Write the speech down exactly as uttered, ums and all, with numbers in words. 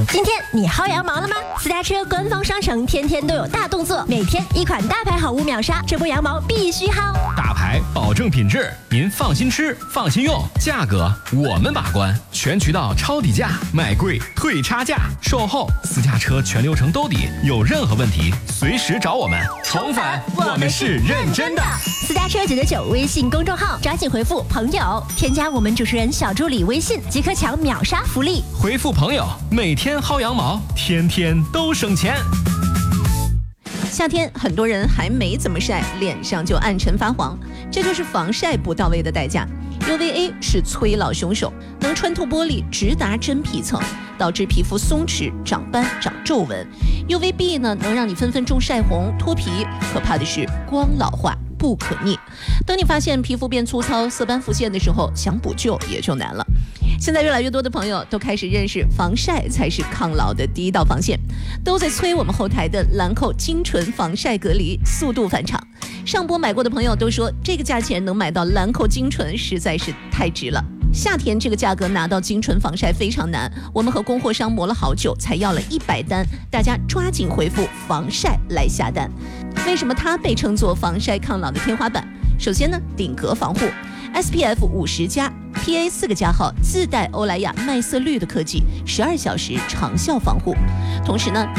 今天你薅羊毛了吗？私家车官方商城天天都有大动作，每天一款大牌好物秒杀，这波羊毛必须薅。 大牌保证品质，您放心吃，放心用，价格我们把关，全渠道抄底价，卖贵退差价，售后私家车全流程兜底，有任何问题随时找我们。重返，我们是认真的。 私家车九九九微信公众号，抓紧回复朋友，添加我们主持人小助理微信，即可抢秒杀福利。 回复朋友，每天薅羊毛，天天都省钱。 夏天很多人还没怎么晒，脸上就暗沉发黄，这就是防晒不到位的代价。U V A 是催老凶手，能穿透玻璃，直达真皮层，导致皮肤松弛、长斑、长皱纹。U V B 呢，能让你分分钟晒红、脱皮，可怕的是光老化不可逆。等你发现皮肤变粗糙、色斑浮现的时候，想补救也就难了。现在越来越多的朋友都开始认识防晒才是抗老的第一道防线，都在催我们后台的兰蔻精纯防晒隔离速度返场。上波买过的朋友都说，这个价钱能买到兰蔻精纯实在是太值了。夏天这个价格拿到精纯防晒非常难，我们和供货商磨了好久才要了一百单，大家抓紧回复防晒来下单。为什么它被称作防晒抗老的天花板？首先呢，顶格防护 S P F 五十加 P A 四个加号，自带欧莱雅麦色绿的科技，十二小时长效防护。同时呢